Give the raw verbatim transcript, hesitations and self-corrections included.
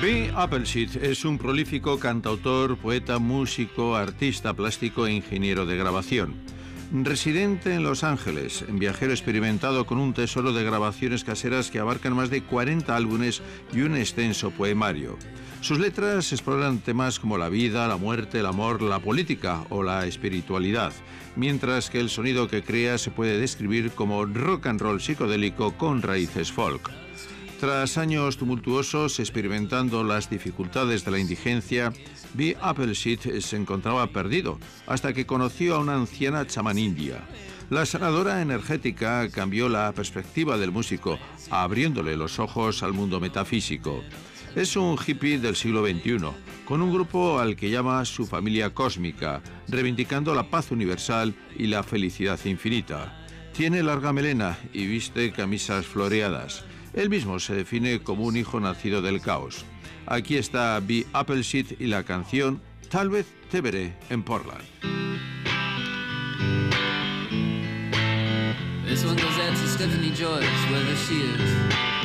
Bee Appleseed es un prolífico cantautor, poeta, músico, artista plástico e ingeniero de grabación. Residente en Los Ángeles, viajero experimentado con un tesoro de grabaciones caseras que abarcan más de cuarenta álbumes y un extenso poemario. Sus letras exploran temas como la vida, la muerte, el amor, la política o la espiritualidad, mientras que el sonido que crea se puede describir como rock and roll psicodélico con raíces folk. Tras años tumultuosos experimentando las dificultades de la indigencia, Bee Appleseed se encontraba perdido hasta que conoció a una anciana chamán india. La sanadora energética cambió la perspectiva del músico, abriéndole los ojos al mundo metafísico. Es un hippie del siglo veintiuno, con un grupo al que llama su familia cósmica, reivindicando la paz universal y la felicidad infinita. Tiene larga melena y viste camisas floreadas. Él mismo se define como un hijo nacido del caos. Aquí está Bee Appleseed y la canción Tal vez te veré en Portland. This one goes out to Stephanie Joyce, wherever she is.